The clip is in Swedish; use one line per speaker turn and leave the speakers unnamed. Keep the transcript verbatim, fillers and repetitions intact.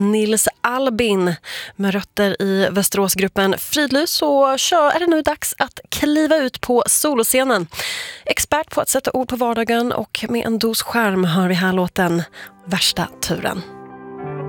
Nils Albin med rötter i Västeråsgruppen Fridlys, så kör, är det nu dags att kliva ut på soloscenen. Expert på att sätta ord på vardagen, och med en dos skärm hör vi här låten Värsta turen.